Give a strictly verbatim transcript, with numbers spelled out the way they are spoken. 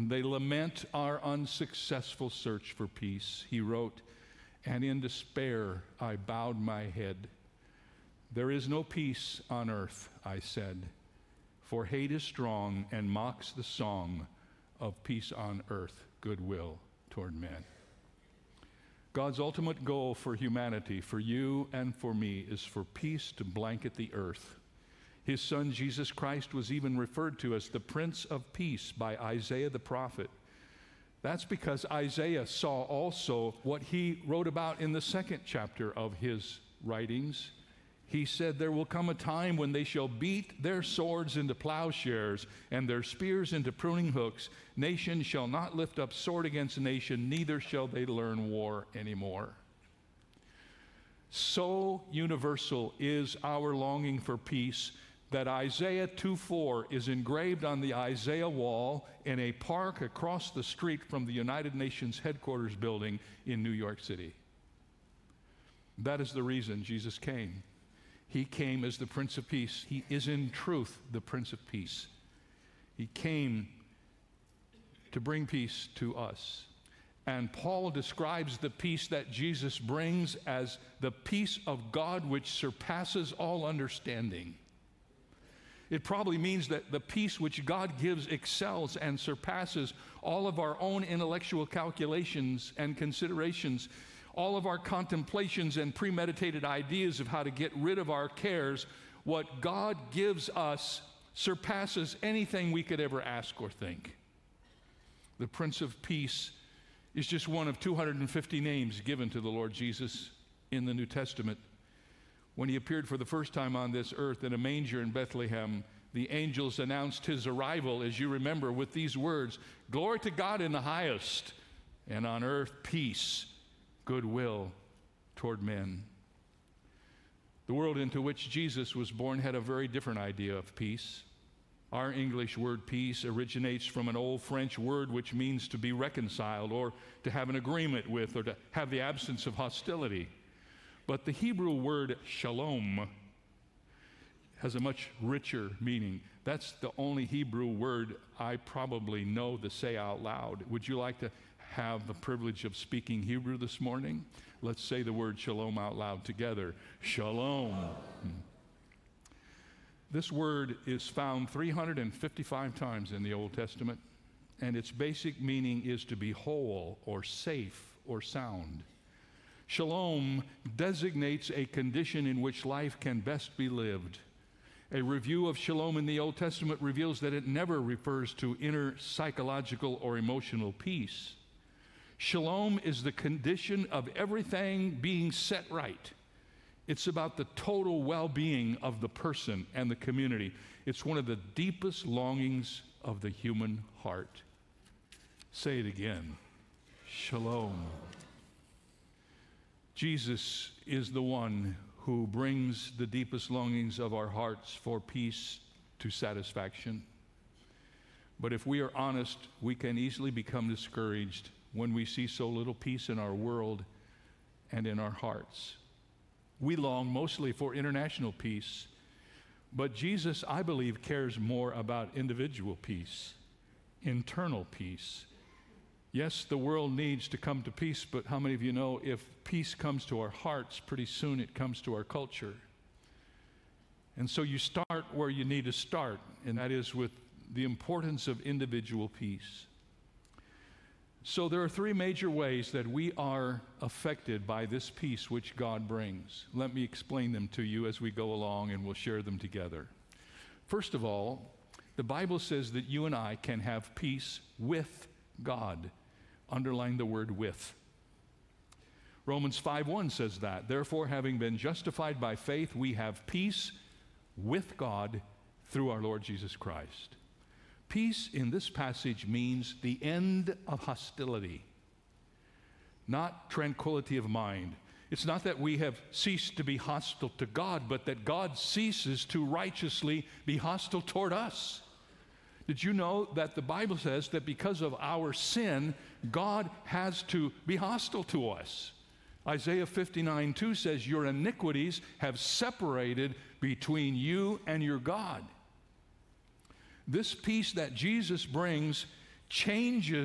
and they lament our unsuccessful search for peace. He wrote, "And in despair I bowed my head. There is no peace on earth," I said, "for hate is strong and mocks the song of peace on earth, goodwill toward men." God's ultimate goal for humanity, for you and for me, is for peace to blanket the earth. His Son, Jesus Christ, was even referred to as the Prince of Peace by Isaiah the prophet. That's because Isaiah saw also what he wrote about in the second chapter of his writings. He said, "There will come a time when they shall beat their swords into plowshares and their spears into pruning hooks. Nation shall not lift up sword against nation, neither shall they learn war anymore." So universal is our longing for peace that Isaiah two four is engraved on the Isaiah wall in a park across the street from the United Nations headquarters building in New York City. That is the reason Jesus came. He came as the Prince of Peace. He is in truth the Prince of Peace. He came to bring peace to us. And Paul describes the peace that Jesus brings as the peace of God which surpasses all understanding. It probably means that the peace which God gives excels and surpasses all of our own intellectual calculations and considerations, all of our contemplations and premeditated ideas of how to get rid of our cares. What God gives us surpasses anything we could ever ask or think. The Prince of Peace is just one of two hundred fifty names given to the Lord Jesus in the New Testament. When he appeared for the first time on this earth in a manger in Bethlehem, the angels announced his arrival, as you remember, with these words, "Glory to God in the highest, and on earth peace, goodwill toward men." The world into which Jesus was born had a very different idea of peace. Our English word peace originates from an old French word which means to be reconciled or to have an agreement with or to have the absence of hostility. But the Hebrew word shalom has a much richer meaning. That's the only Hebrew word I probably know to say out loud. Would you like to have the privilege of speaking Hebrew this morning? Let's say the word shalom out loud together. Shalom. Hmm. This word is found three hundred fifty-five times in the Old Testament, and its basic meaning is to be whole or safe or sound. Shalom designates a condition in which life can best be lived. A review of shalom in the Old Testament reveals that it never refers to inner psychological or emotional peace. Shalom is the condition of everything being set right. It's about the total well-being of the person and the community. It's one of the deepest longings of the human heart. Say it again. Shalom. Jesus is the one who brings the deepest longings of our hearts for peace to satisfaction. But if we are honest, we can easily become discouraged when we see so little peace in our world and in our hearts. We long mostly for international peace, but Jesus, I believe, cares more about individual peace, internal peace. Yes, the world needs to come to peace, but how many of you know if peace comes to our hearts, pretty soon it comes to our culture? And so you start where you need to start, and that is with the importance of individual peace. So there are three major ways that we are affected by this peace which God brings. Let me explain them to you as we go along, and we'll share them together. First of all, the Bible says that you and I can have peace with God. Underline the word with. Romans five one says that. Therefore, having been justified by faith, we have peace with God through our Lord Jesus Christ. Peace in this passage means the end of hostility, not tranquility of mind. It's not that we have ceased to be hostile to God, but that God ceases to righteously be hostile toward us. Did you know that the Bible says that because of our sin, God has to be hostile to us? Isaiah fifty-nine two says, "Your iniquities have separated between you and your God." This peace that Jesus brings changes